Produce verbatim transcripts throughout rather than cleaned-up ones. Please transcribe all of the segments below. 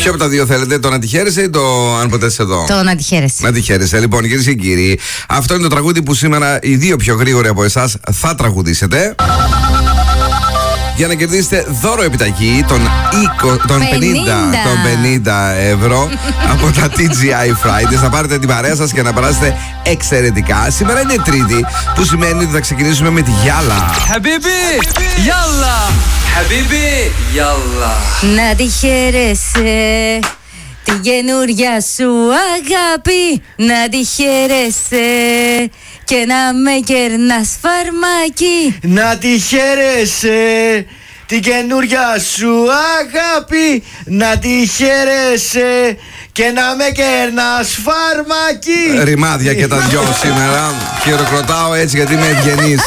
Ποιο από τα δύο θέλετε, το να τη χαίρεσαι ή το αν ποτέ είσαι εδώ? Το να τη χαίρεσαι. Να τη χαίρεσαι. Λοιπόν, κυρίες και κύριοι, αυτό είναι το τραγούδι που σήμερα οι δύο πιο γρήγοροι από εσάς θα τραγουδήσετε. Για να κερδίσετε δώρο επιταγή των, των, πενήντα, των πενήντα ευρώ από τα τι τζι άι Fridays. Να πάρετε την παρέα σας και να περάσετε εξαιρετικά. Σήμερα είναι Τρίτη, που σημαίνει ότι θα ξεκινήσουμε με τη Γιάλα. Χαμπίμπι, Γιάλα. Χαμπίμπι, Γιάλα. Να τη χαίρεσαι την καινούρια σου αγάπη. Να τη χαίρεσαι και να με κερνάς φαρμάκι. Να τη χαίρεσαι την καινούρια σου αγάπη. Να τη χαίρεσαι και να με κερνάς φαρμάκι. Ρημάδια και τα δυο σήμερα. Χειροκροτάω έτσι γιατί είμαι ευγενής.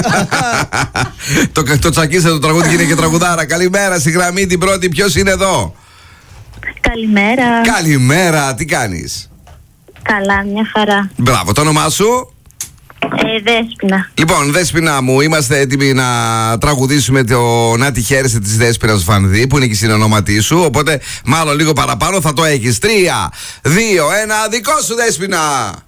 το, το τσακίστε το τραγούδι και είναι και τραγουδάρα. Καλημέρα, στη γραμμή την πρώτη. Ποιος είναι εδώ? Καλημέρα. Καλημέρα, τι κάνεις? Καλά, μια χαρά. Μπράβο, το όνομά σου? Ε, Δέσποινα. Λοιπόν, Δέσποινα μου, είμαστε έτοιμοι να τραγουδήσουμε το «Να τη χαίρεσαι» της Δέσποινας Βανδύ, που είναι και η συνονόματή σου. Οπότε, μάλλον λίγο παραπάνω θα το έχεις. Τρία, δύο, ένα, δικό σου, Δέσποινα.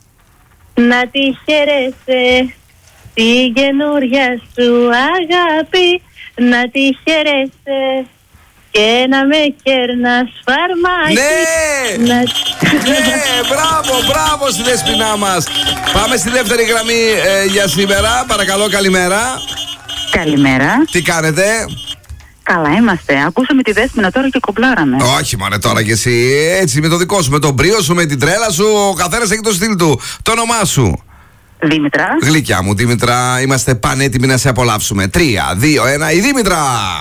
Να τη χαίρεσαι την καινούρια σου αγάπη. Να τη χαίρεσαι και να με κερνάς φαρμάκι. Ναι! Να... Ναι, μπράβο, μπράβο στη Δέσποινά μας. Πάμε στη δεύτερη γραμμή ε, για σήμερα. Παρακαλώ, καλημέρα. Καλημέρα. Τι κάνετε? Καλά είμαστε. Ακούσαμε τη Δέσποινα τώρα και κομπλάραμε. Όχι μωρέ, τώρα κι εσύ. Έτσι, με το δικό σου, με τον πρίο σου, με την τρέλα σου. Ο καθένας έχει το στυλ του. Το όνομά σου? Δήμητρα. Γλυκιά μου, Δήμητρα, είμαστε πανέτοιμοι να σε απολαύσουμε. Τρία, δύο, ένα, η Δήμητρα.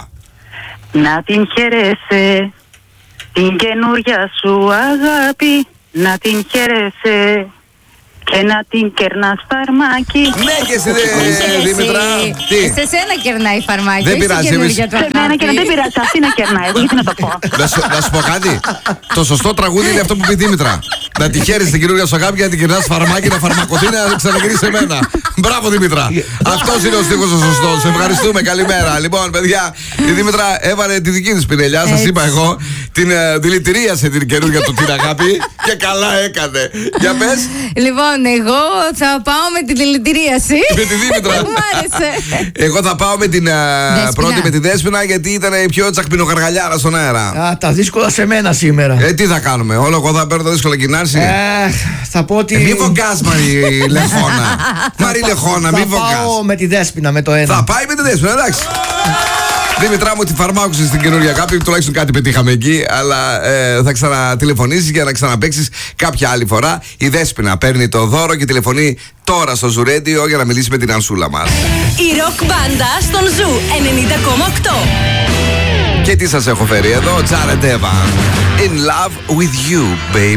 Να την χαίρεσαι την καινούρια σου αγάπη. Να την χαίρεσαι και να την κερνάς φαρμάκι. Ναι, και εσύ Δήμητρα. Τι? Σε σένα κερνάει φαρμάκι. Δεν πειράζει, εμείς. Σε μένα και να δεν πειράζει, αυτή να κερνάει. Εγώ γιατί να το πω. Να σου, να σου πω κάτι. Το σωστό τραγούδι είναι αυτό που πει η Δήμητρα. Να τη χαίρεσαι την καινούργια σου αγάπη και να την κερνάς φαρμάκι, να φαρμακοθεί, να ξαναγυρίσει σε μένα. Μπράβο, Δήμητρα. Αυτός είναι ο στίχος ο σωστός. Σε ευχαριστούμε. Καλημέρα. Λοιπόν, παιδιά, η Δήμητρα έβαλε τη δική της πινελιά. Σας είπα εγώ. Την uh, δηλητηρίασε την καινούργια του την αγάπη και καλά έκανε. Για πες. Λοιπόν, εγώ θα πάω με τη δηλητηρίαση. Με τη Δήμητρα. Μου άρεσε. Εγώ θα πάω με την uh, πρώτη, με τη Δέσποινα, γιατί ήταν η πιο τσακπινογαργαλιάρα στον αέρα. Α, τα δύσκολα σε μένα σήμερα. Ε, τι θα κάνουμε, όλο εγώ θα παίρνω τα δύσκολα κοινάρση. Ε, θα πω ότι. Ε, μη βογκάς, Μαρή Λεχόνα. Μαρή Λεχόνα, μη βογκάς. Θα πάω με τη Δέσποινα, με το ένα. Θα πάει με τη Δέσποινα, εντάξει. Δήμητρά μου, τη φαρμάκουσες στην καινούργια αγάπη, τουλάχιστον κάτι πετύχαμε εκεί. Αλλά ε, θα ξανατηλεφωνήσεις για να ξαναπαίξεις κάποια άλλη φορά. Η Δέσποινα παίρνει το δώρο και τηλεφωνεί τώρα στο Ζου Radio για να μιλήσει με την Ανσούλα μας. Η ροκ μπάντα στον Ζου ενενήντα κόμμα οκτώ. Και τι σας έχω φέρει εδώ, Jared Evan. In love with you, baby.